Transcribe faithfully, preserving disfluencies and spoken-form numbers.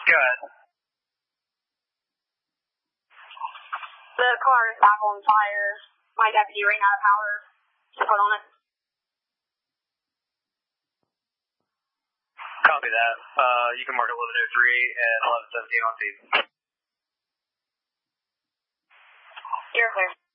Go ahead. The car is back on fire. My deputy ran out of power to put on it. Copy that. Uh, you can mark eleven oh three and eleven seventeen on scene. You're clear.